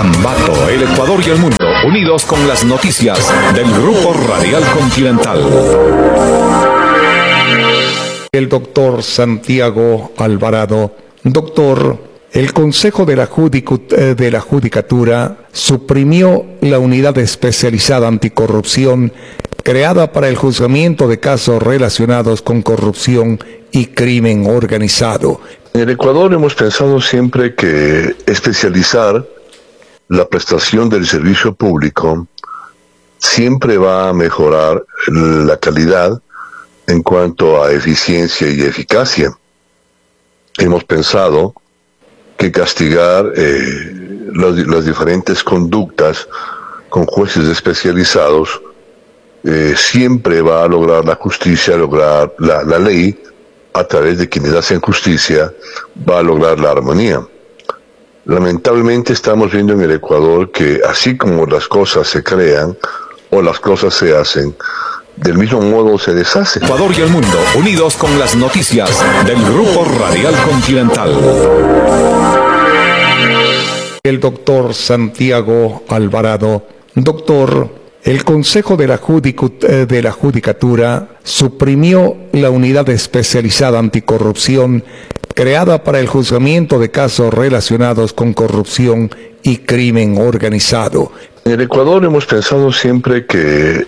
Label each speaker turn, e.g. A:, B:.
A: Ambato, el Ecuador y el mundo, unidos con las noticias del Grupo Radial Continental.
B: El doctor Santiago Alvarado. Doctor, el Consejo de la Judicatura suprimió la unidad especializada anticorrupción creada para el juzgamiento de casos relacionados con corrupción y crimen organizado.
C: En el Ecuador hemos pensado siempre que especializar la prestación del servicio público siempre va a mejorar la calidad en cuanto a eficiencia y eficacia. Hemos pensado que castigar las diferentes conductas con jueces especializados siempre va a lograr la justicia, lograr la ley, a través de quienes hacen justicia, va a lograr la armonía. Lamentablemente estamos viendo en el Ecuador que así como las cosas se crean o las cosas se hacen, del mismo modo se deshace.
A: Ecuador y el mundo, unidos con las noticias del Grupo Radial Continental.
B: El doctor Santiago Alvarado. Doctor, el Consejo de la Judicatura suprimió la unidad especializada anticorrupción creada para el juzgamiento de casos relacionados con corrupción y crimen organizado.
C: En el Ecuador hemos pensado siempre que